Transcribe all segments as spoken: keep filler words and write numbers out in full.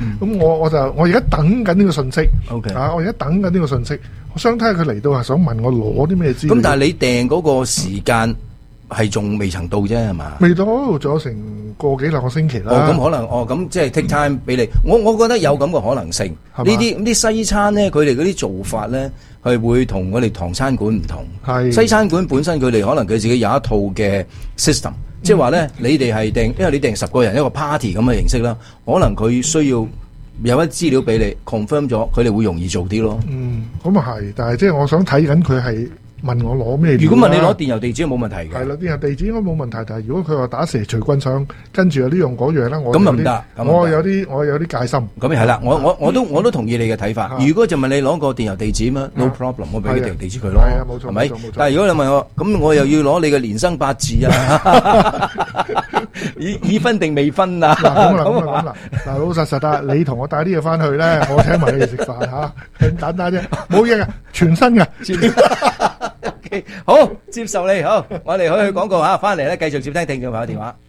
咁我我就我而家等緊呢個信息。 OK 啊，我而家等緊呢個信息。我想睇下佢嚟到係想問我攞啲咩資料。 咁但係你訂嗰個時間係仲未曾到啫，係嘛？ 未到，仲有成個幾兩個星期啦。 哦，咁可能，哦，咁即係 take time 俾你。我我覺得有咁嘅可能性。呢啲啲西餐咧，佢哋嗰啲做法咧，係會同我哋唐餐館唔同。 係西餐館本身佢哋可能佢自己有一套嘅 system，即係話咧，你哋係訂，因為你訂十個人一個 party 咁嘅形式啦，可能佢需要有一資料俾你 confirm 咗，佢哋會容易做啲咯。 嗯，咁啊係，但係即係我想睇緊佢係問我攞咩？ 如果問你攞電郵地址冇問題嘅， 係啦，電郵地址應該冇問題。但係如果佢話打蛇隨棍上，跟住有呢樣嗰樣咧，我咁唔得， 我有啲我有啲戒心。 咁係啦，我我我都我都同意你嘅睇法。如果就問你攞個電郵地址嘛 ，no problem，我俾個電郵地址佢咯， 係啊，冇錯， 係咪？ 冇錯。 但係如果你問我，咁我又要攞你嘅年生八字啊，已已婚定未婚啊？ 嗱咁啦，咁啦，咁啦，嗱老實實啊，你同我帶啲嘢翻去咧，我請埋你哋食飯嚇，咁簡單啫，冇嘢嘅，全新嘅。 Okay, 好，接受你，好，我哋可以去廣告吓，翻嚟咧繼續接聽聽眾朋友電話。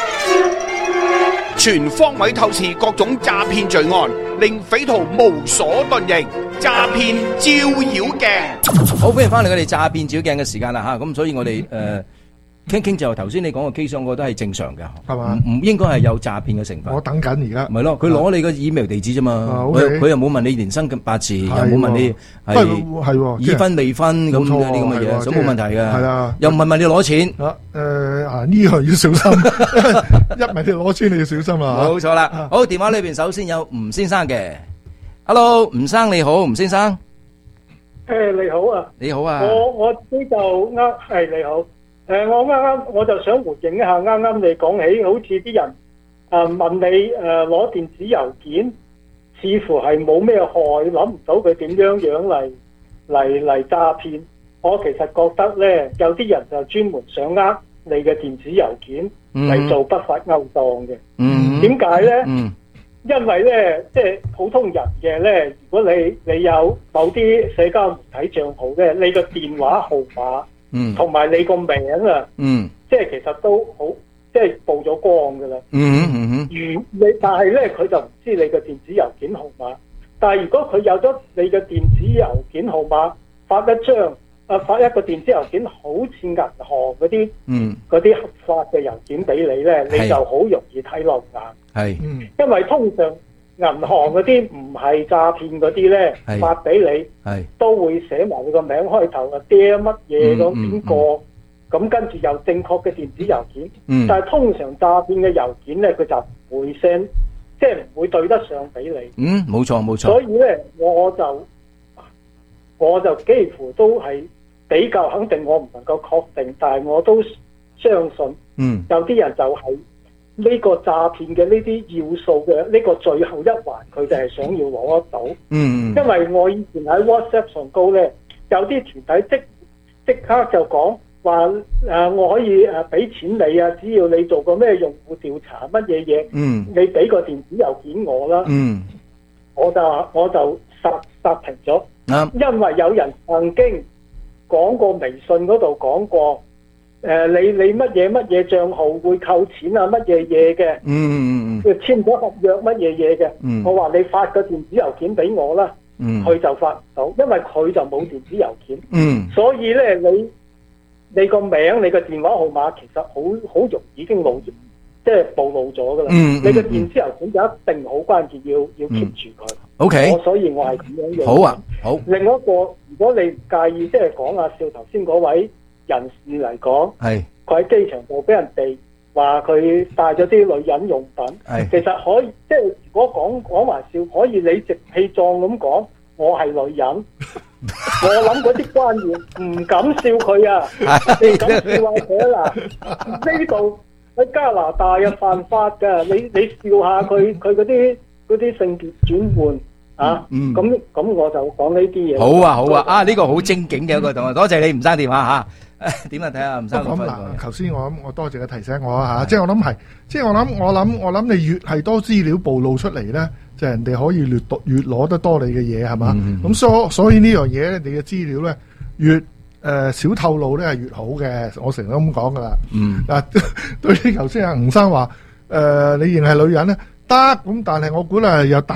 全方位透視各種詐騙罪案，令匪徒無所遁形。詐騙照妖鏡， 好，歡迎翻嚟我哋詐騙照鏡嘅時間啦吓，咁所以我哋誒。呃傾傾就頭先你講個 case，我覺得係正常嘅， 係嘛？ 唔唔應該係有詐騙嘅成分。 我等緊而家。 唔係咯，佢攞你個 email 地址啫嘛，佢佢又冇問你年生嘅八字，又冇問你係已婚未婚咁呢啲咁嘅嘢，咁冇問題嘅。係啊，又唔係問你攞錢。 啊誒啊呢樣要小心，一問你攞錢你要小心啦。 冇錯啦。好，電話裏邊首先有吳先生嘅 ，Hello， 吳生你好，吳先生。 誒你好啊。你好啊。我我呢就啱係你好。誒、呃，我啱啱我就想回應一下，啱啱你講起，好似啲人誒、呃、問你誒攞、呃、電子郵件，似乎係冇咩害，諗唔到佢點樣樣嚟嚟嚟詐騙。我其實覺得咧，有啲人就專門想呃你嘅電子郵件嚟做不法勾當嘅。嗯，點解咧？嗯，因為咧，即係普通人嘅咧，如果你你有某啲社交媒體賬號咧，你個電話號碼。嗯，同埋你個名啊，嗯，即係其實都好，即係曝咗光噶啦。嗯嗯嗯。如你，但係咧，佢就唔知你嘅電子郵件號碼。但係如果佢有咗你嘅電子郵件號碼，發一張啊，發一個電子郵件，好似銀行嗰啲，嗯，嗰啲合法嘅郵件俾你咧，你就好容易睇落眼。係，嗯，因為通常銀行嗰啲唔係詐騙嗰啲咧，發俾你，都會寫埋你個名開頭啊，爹乜嘢咁邊個，咁跟住又正確嘅電子郵件。嗯、但係通常詐騙嘅郵件咧，佢就唔會 send，即係唔會對得上俾你。嗯，冇錯冇錯。所以咧，我就我就幾乎都係比較肯定，我唔能夠確定，但係我都相信。嗯，有啲人就係、是。呢個詐騙嘅呢啲要素嘅呢個最後一環，佢哋係想要攞得到。嗯，因為我以前喺 WhatsApp 上高咧，有啲團體即即刻就講話誒，我可以誒俾錢你啊，只要你做個咩用戶調查乜嘢嘢，嗯，你俾個電子郵件我啦，嗯，我就我就剎剎停咗。啱，因為有人曾經講過微信嗰度講過。誒、呃，你你乜嘢乜嘢賬號會扣錢啊？乜嘢嘢嘅？嗯嗯嗯，佢簽咗合約乜嘢嘢嘅？嗯，我話你發個電子郵件俾我啦，嗯，佢就發唔到，因為佢就冇電子郵件。嗯，所以咧，你你個名、你個電話號碼其實好好容易已經露，即係暴露咗噶啦。嗯，你個電子郵件就一定好關鍵，要要 keep 住佢。O K，我所以我係咁樣用。好啊，好。另一個，如果你唔介意，即係講阿少頭先嗰位人士嚟講，係佢喺機場度俾人哋話佢帶咗啲女人用品，係其實可以，即係如果講講玩笑，可以理直氣壯咁講，我係女人。我諗嗰啲官員唔敢笑佢啊，你敢笑下佢啦？呢度喺加拿大啊犯法噶，你你笑下佢佢嗰啲嗰啲性別轉換。啊，嗯，咁咁我就講呢啲嘢。好啊，好啊，啊呢個好精警嘅一個同學，多謝你吳生電話吓。點啊？睇下吳生講乜？嗱， 頭先我諗我多謝佢提醒我啊吓，即係我諗係，即係我諗我諗我諗你越係多資料暴露出嚟咧，就人哋可以越讀越攞得多你嘅嘢係嘛？咁所所以呢樣嘢咧，你嘅資料咧越誒少透露咧係越好嘅，我成日都咁講噶啦。嗯，嗱，對於頭先阿吳生話誒，你認係女人咧得，咁但係我估咧又打。